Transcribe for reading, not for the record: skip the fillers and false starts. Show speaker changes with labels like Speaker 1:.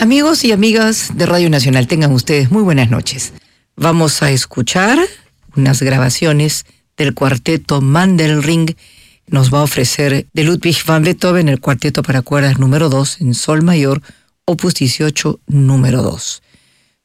Speaker 1: Amigos y amigas de Radio Nacional, tengan ustedes muy buenas noches. Vamos a escuchar unas grabaciones del cuarteto Mandelring. Nos va a ofrecer de Ludwig van Beethoven el cuarteto para cuerdas número 2 en sol mayor, opus 18, número 2.